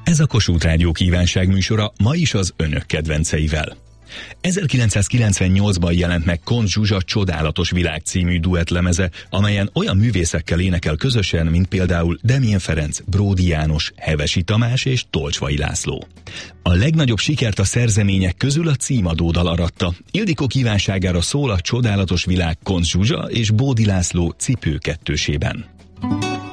Ez a Kossuth Rádió kívánság műsora, ma is az önök kedvenceivel. 1998-ban jelent meg Koncz Zsuzsa Csodálatos világ című duettlemeze, amelyen olyan művészekkel énekel közösen, mint például Demjén Ferenc, Bródi János, Hevesi Tamás és Tolcsvai László. A legnagyobb sikert a szerzemények közül a címadó dal aratta. Ildikó kívánságára szól a Csodálatos világ Koncz Zsuzsa és Bódi László Cipő kettősében.